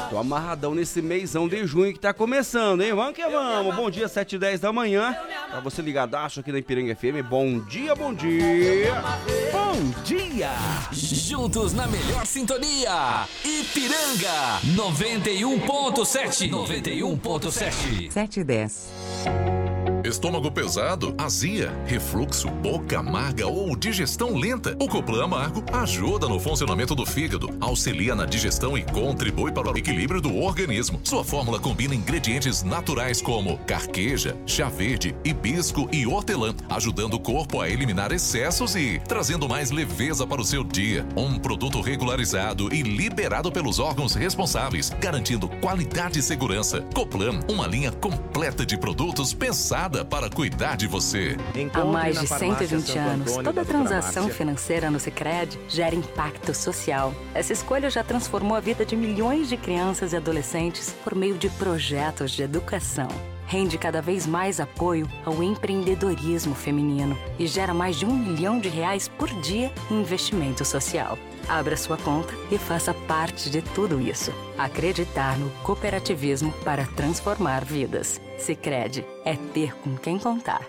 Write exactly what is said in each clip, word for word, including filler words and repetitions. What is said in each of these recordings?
Tô amarradão nesse mêsão de junho que tá começando, hein? Vamos que vamos. Bom dia, sete e dez da manhã. Pra você ligadaço aqui na Ipiranga F M. Bom dia, bom dia. Bom dia. Juntos na melhor sintonia. Ipiranga noventa e um ponto sete. noventa e um ponto sete. sete e dez. Estômago pesado, azia, refluxo, boca amarga ou digestão lenta. O Coplan Amargo ajuda no funcionamento do fígado, auxilia na digestão e contribui para o equilíbrio do organismo. Sua fórmula combina ingredientes naturais como carqueja, chá verde, hibisco e hortelã, ajudando o corpo a eliminar excessos e trazendo mais leveza para o seu dia. Um produto regularizado e liberado pelos órgãos responsáveis, garantindo qualidade e segurança. Coplan, uma linha completa de produtos pensada para cuidar de você. Há mais de cento e vinte anos, toda transação financeira no Sicredi gera impacto social. Essa escolha já transformou a vida de milhões de crianças e adolescentes por meio de projetos de educação. Rende cada vez mais apoio ao empreendedorismo feminino e gera mais de um milhão de reais por dia em investimento social. Abra sua conta e faça parte de tudo isso. Acreditar no cooperativismo para transformar vidas. Sicredi é ter com quem contar.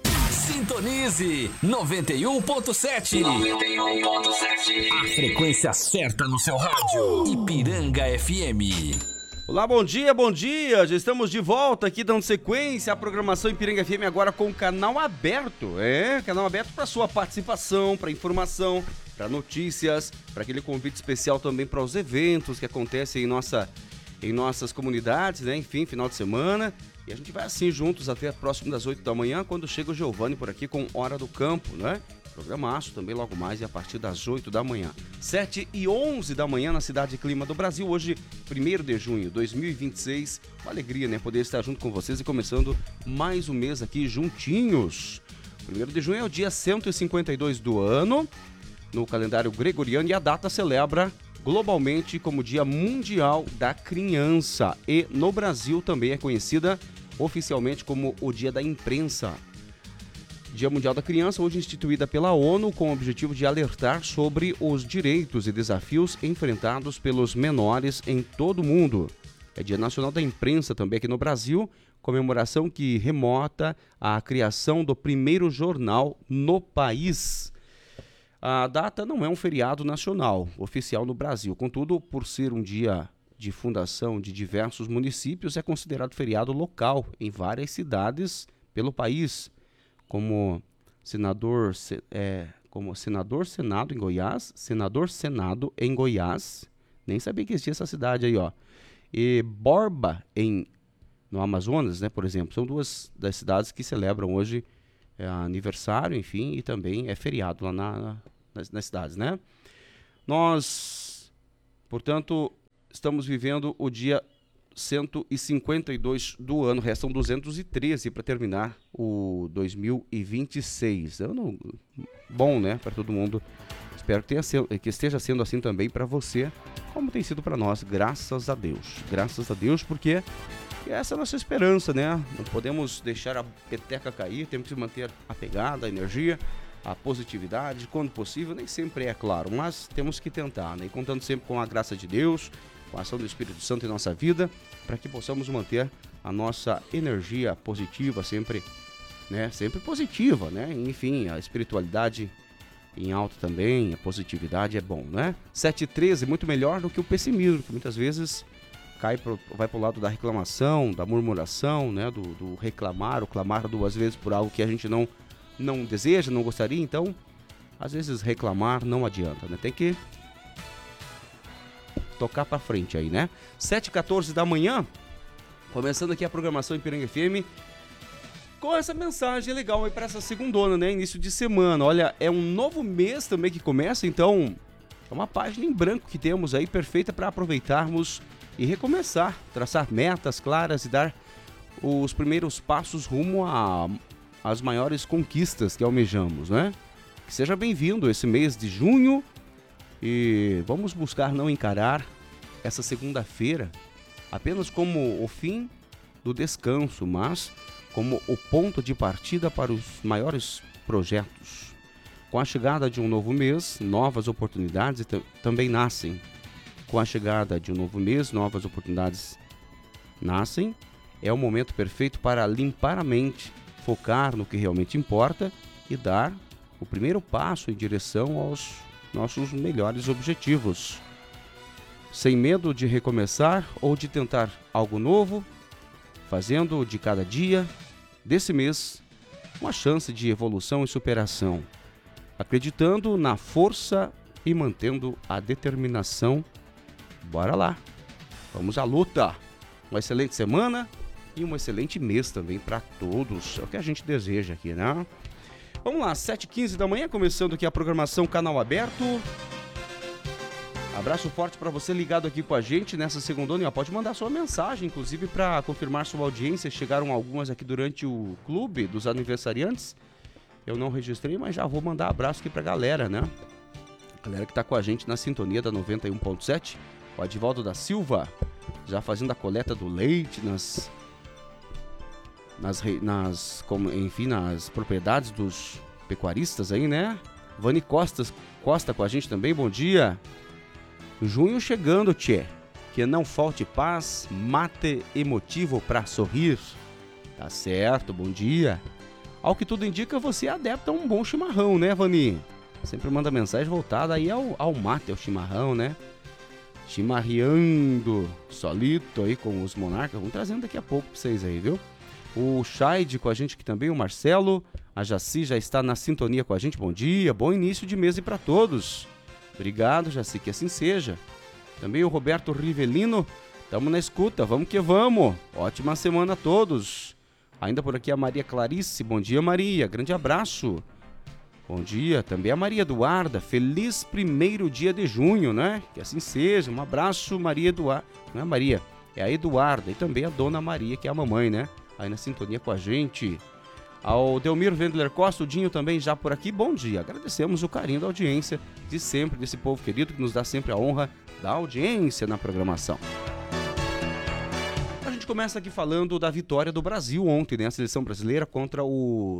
Sintonize noventa e um ponto sete. noventa e um ponto sete. A frequência certa no seu rádio. Ipiranga F M. Olá, bom dia, bom dia. Já estamos de volta aqui dando sequência à programação Ipiranga F M agora com o canal aberto. É, canal aberto para sua participação, para informação, para notícias, para aquele convite especial também para os eventos que acontecem em, nossa, em nossas comunidades, né? Enfim, final de semana. E a gente vai assim juntos até próximo das oito da manhã, quando chega o Giovanni por aqui com Hora do Campo, né? Programaço também logo mais e a partir das oito da manhã. sete e onze da manhã na Cidade Clima do Brasil. Hoje, primeiro de junho de dois mil e vinte e seis. Uma alegria, né? Poder estar junto com vocês e começando mais um mês aqui juntinhos. primeiro de junho é o dia cento e cinquenta e dois do ano no calendário gregoriano e a data celebra globalmente como Dia Mundial da Criança. E no Brasil também é conhecida oficialmente como o Dia da Imprensa. Dia Mundial da Criança, hoje instituída pela ONU com o objetivo de alertar sobre os direitos e desafios enfrentados pelos menores em todo o mundo. É Dia Nacional da Imprensa também aqui no Brasil, comemoração que remota à criação do primeiro jornal no país. A data não é um feriado nacional, oficial no Brasil, contudo, por ser um dia de fundação de diversos municípios, é considerado feriado local em várias cidades pelo país. Como senador, é, como senador Senado em Goiás, senador Senado em Goiás, nem sabia que existia essa cidade aí, ó. E Borba, em, no Amazonas, né, por exemplo, são duas das cidades que celebram hoje é, aniversário, enfim, e também é feriado lá na, na, nas, nas cidades, né? Nós, portanto, estamos vivendo o dia cento e cinquenta e dois do ano, restam duzentos e treze para terminar o dois mil e vinte e seis. Ano bom, né, para todo mundo. Espero que, tenha, que esteja sendo assim também para você, como tem sido para nós, graças a Deus. Graças a Deus, porque essa é a nossa esperança, né? Não podemos deixar a peteca cair, temos que manter a pegada, a energia, a positividade, quando possível, nem sempre é claro, mas temos que tentar, né? E contando sempre com a graça de Deus, com a ação do Espírito Santo em nossa vida, para que possamos manter a nossa energia positiva, sempre, né, sempre positiva, né? Enfim, a espiritualidade em alta também, a positividade é bom, né? sete e treze, muito melhor do que o pessimismo, que muitas vezes cai pro, vai para o lado da reclamação, da murmuração, né? Do, do reclamar, o clamar duas vezes por algo que a gente não, não deseja, não gostaria. Então, às vezes reclamar não adianta, né? Tem que tocar pra frente aí, né? sete e quatorze da manhã, começando aqui a programação Ipiranga F M, com essa mensagem legal aí pra essa segundona, né? Início de semana. Olha, é um novo mês também que começa, então é uma página em branco que temos aí, perfeita para aproveitarmos e recomeçar, traçar metas claras e dar os primeiros passos rumo às maiores conquistas que almejamos, né? Que seja bem-vindo esse mês de junho. E vamos buscar não encarar essa segunda-feira apenas como o fim do descanso, mas como o ponto de partida para os maiores projetos. Com a chegada de um novo mês, novas oportunidades t- também nascem. Com a chegada de um novo mês, novas oportunidades nascem. É o momento perfeito para limpar a mente, focar no que realmente importa e dar o primeiro passo em direção aos nossos melhores objetivos. Sem medo de recomeçar ou de tentar algo novo, fazendo de cada dia desse mês uma chance de evolução e superação, acreditando na força e mantendo a determinação. Bora lá, vamos à luta. Uma excelente semana e um excelente mês também para todos, é o que a gente deseja aqui, né? Vamos lá, sete e quinze da manhã, começando aqui a programação Canal Aberto. Abraço forte para você ligado aqui com a gente nessa segundona. Pode mandar sua mensagem, inclusive para confirmar sua audiência. Chegaram algumas aqui durante o clube dos aniversariantes. Eu não registrei, mas já vou mandar abraço aqui para a galera, né? A galera que está com a gente na sintonia da noventa e um ponto sete. O Adivaldo da Silva, já fazendo a coleta do leite nas, nas, nas, como, enfim, nas propriedades dos pecuaristas aí, né? Vani Costas, Costa com a gente também, bom dia. Junho chegando, tchê. Que não falte paz, mate e motivo pra sorrir. Tá certo, bom dia. Ao que tudo indica, você é adepto a um bom chimarrão, né, Vani? Sempre manda mensagem voltada aí ao, ao mate, ao chimarrão, né? Chimarreando, solito aí com os monarcas. Vamos trazendo daqui a pouco pra vocês aí, viu? O Shaid com a gente aqui também, o Marcelo. A Jaci já está na sintonia com a gente. Bom dia, bom início de mês e pra todos. Obrigado, Jaci, que assim seja. Também o Roberto Rivelino, estamos na escuta, vamos que vamos. Ótima semana a todos. Ainda por aqui a Maria Clarice, bom dia Maria, grande abraço. Bom dia, também a Maria Eduarda, feliz primeiro dia de junho, né? Que assim seja, um abraço Maria Eduarda, não é Maria, é a Eduarda e também a Dona Maria, que é a mamãe, né? Aí na sintonia com a gente. Ao Delmiro Wendler Costa, o Dinho também já por aqui, bom dia. Agradecemos o carinho da audiência de sempre, desse povo querido que nos dá sempre a honra da audiência na programação. A gente começa aqui falando da vitória do Brasil ontem, né? A seleção brasileira contra o...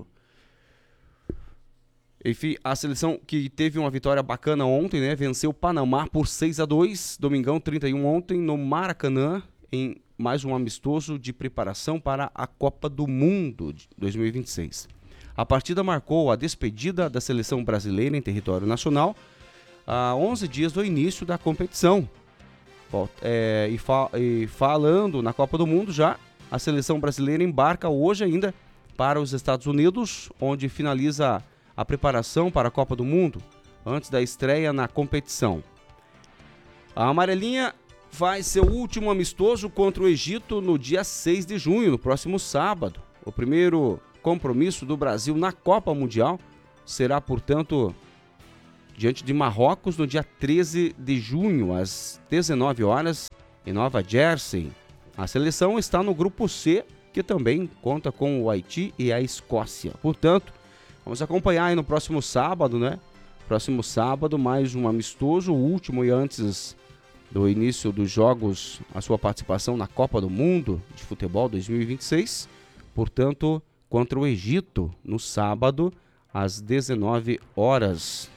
Enfim, a seleção que teve uma vitória bacana ontem, né? Venceu o Panamá por seis a dois, domingão trinta e um ontem, no Maracanã, em mais um amistoso de preparação para a Copa do Mundo de dois mil e vinte e seis. A partida marcou a despedida da seleção brasileira em território nacional a onze dias do início da competição. É, e, fa- e falando na Copa do Mundo já, a seleção brasileira embarca hoje ainda para os Estados Unidos, onde finaliza a preparação para a Copa do Mundo, antes da estreia na competição. A amarelinha vai ser o último amistoso contra o Egito no dia seis de junho, no próximo sábado. O primeiro compromisso do Brasil na Copa Mundial será, portanto, diante de Marrocos no dia treze de junho, às dezenove horas, em Nova Jersey. A seleção está no grupo C, que também conta com o Haiti e a Escócia. Portanto, vamos acompanhar aí no próximo sábado, né? Próximo sábado, mais um amistoso, o último e antes do início dos jogos, a sua participação na Copa do Mundo de Futebol dois mil e vinte e seis, portanto, contra o Egito, no sábado, às dezenove horas.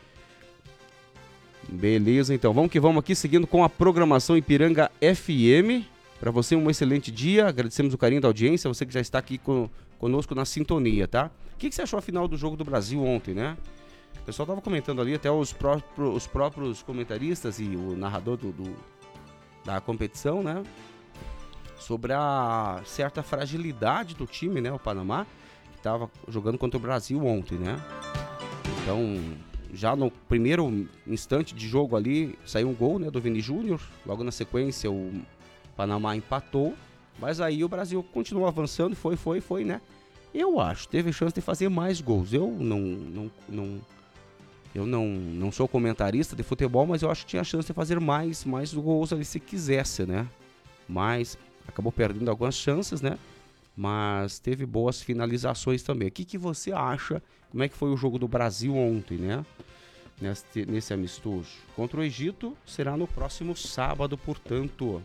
Beleza, então, vamos que vamos aqui, seguindo com a programação Ipiranga F M. Para você, um excelente dia, agradecemos o carinho da audiência, você que já está aqui com, conosco na sintonia, tá? O que, que você achou a final do jogo do Brasil ontem, né? O pessoal estava comentando ali, até os, pró- os próprios comentaristas e o narrador do, do, da competição, né? Sobre a certa fragilidade do time, né? O Panamá, que estava jogando contra o Brasil ontem, né? Então, já no primeiro instante de jogo ali, saiu um gol, né? Do Vini Júnior. Logo na sequência, o Panamá empatou. Mas aí o Brasil continuou avançando, foi, foi, foi, né? Eu acho, teve chance de fazer mais gols. Eu não... não, não Eu não, não sou comentarista de futebol, mas eu acho que tinha chance de fazer mais, mais gols ali se quisesse, né? Mas acabou perdendo algumas chances, né? Mas teve boas finalizações também. O que, que você acha? Como é que foi o jogo do Brasil ontem, né? Nesse, nesse amistoso. Contra o Egito será no próximo sábado, portanto.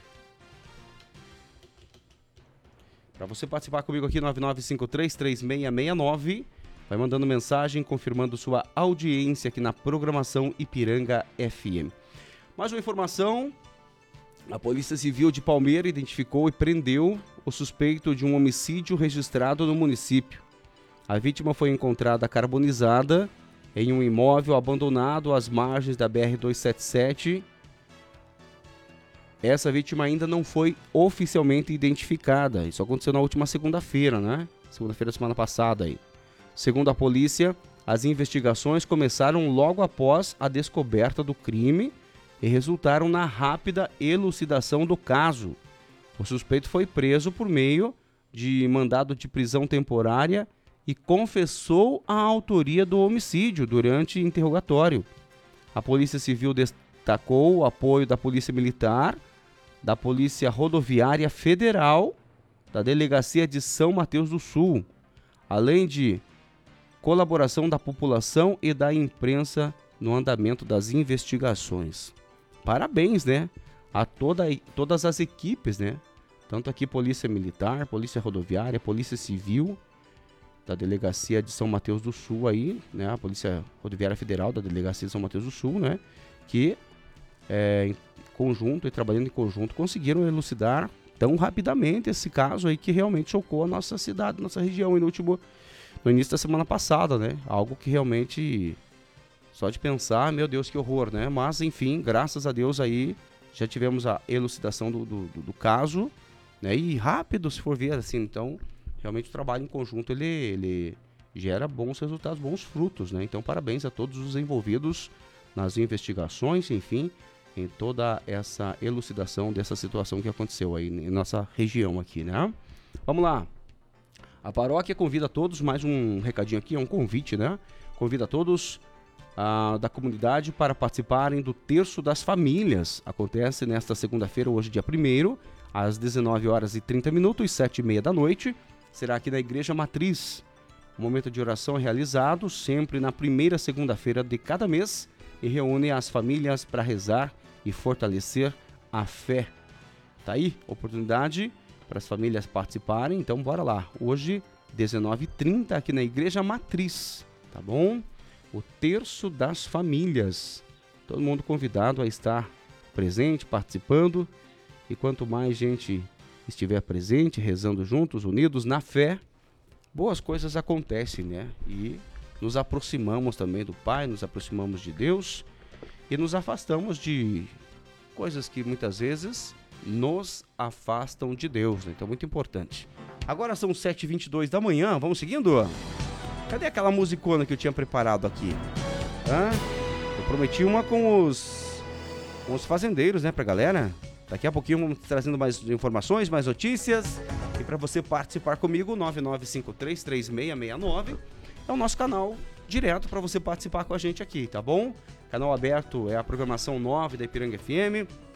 Para você participar comigo aqui, nove nove cinco três, três seis seis nove. Vai mandando mensagem, confirmando sua audiência aqui na programação Ipiranga F M. Mais uma informação, a Polícia Civil de Palmeira identificou e prendeu o suspeito de um homicídio registrado no município. A vítima foi encontrada carbonizada em um imóvel abandonado às margens da B R duzentos e setenta e sete. Essa vítima ainda não foi oficialmente identificada. Isso aconteceu na última segunda-feira, né? Segunda-feira da semana passada aí. Segundo a polícia, as investigações começaram logo após a descoberta do crime e resultaram na rápida elucidação do caso. O suspeito foi preso por meio de mandado de prisão temporária e confessou a autoria do homicídio durante interrogatório. A Polícia Civil destacou o apoio da Polícia Militar, da Polícia Rodoviária Federal, da Delegacia de São Mateus do Sul, além de colaboração da população e da imprensa no andamento das investigações. Parabéns, né, a toda, todas as equipes, né, tanto aqui Polícia Militar, Polícia Rodoviária, Polícia Civil, da Delegacia de São Mateus do Sul aí, né, a Polícia Rodoviária Federal da Delegacia de São Mateus do Sul, né, que é, em conjunto e trabalhando em conjunto conseguiram elucidar tão rapidamente esse caso aí que realmente chocou a nossa cidade, nossa região, e no último, no início da semana passada, né, algo que realmente, só de pensar, meu Deus, que horror, né, mas enfim, graças a Deus aí, já tivemos a elucidação do, do, do caso, né, e rápido se for ver assim, então, realmente o trabalho em conjunto, ele, ele gera bons resultados, bons frutos, né, então parabéns a todos os envolvidos nas investigações, enfim, em toda essa elucidação dessa situação que aconteceu aí em nossa região aqui, né. Vamos lá, a paróquia convida todos, mais um recadinho aqui, é um convite, né, convida todos ah, da comunidade para participarem do Terço das Famílias. Acontece nesta segunda-feira, hoje dia primeiro, às dezenove horas e trinta minutos, sete e meia da noite, será aqui na Igreja Matriz. O momento de oração é realizado sempre na primeira segunda-feira de cada mês e reúne as famílias para rezar e fortalecer a fé. Tá aí, oportunidade para as famílias participarem, então bora lá. Hoje, dezenove e trinta, aqui na Igreja Matriz, tá bom? O Terço das Famílias. Todo mundo convidado a estar presente, participando, e quanto mais gente estiver presente, rezando juntos, unidos na fé, boas coisas acontecem, né? E nos aproximamos também do Pai, nos aproximamos de Deus e nos afastamos de coisas que muitas vezes nos afastam de Deus, né? Então, muito importante. Agora são sete e vinte e dois da manhã, vamos seguindo? Cadê aquela musicona que eu tinha preparado aqui? Hã? Eu prometi uma com os, com os fazendeiros, né, pra galera? Daqui a pouquinho vamos trazendo mais informações, mais notícias. E para você participar comigo, nove nove cinco três três seis seis nove é o nosso canal direto para você participar com a gente aqui, tá bom? Canal aberto é a programação nove da Ipiranga F M.